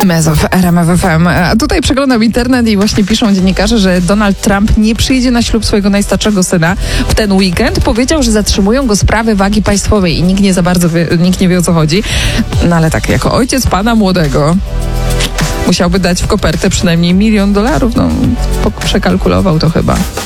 Mezo w RMF FM. A tutaj przeglądam internet i właśnie piszą dziennikarze, że Donald Trump nie przyjdzie na ślub swojego najstarszego syna w ten weekend. Powiedział, że zatrzymują go sprawy wagi państwowej i nikt nie wie, o co chodzi. No ale tak, jako ojciec pana młodego musiałby dać w kopertę przynajmniej $1 000 000. No, przekalkulował to chyba.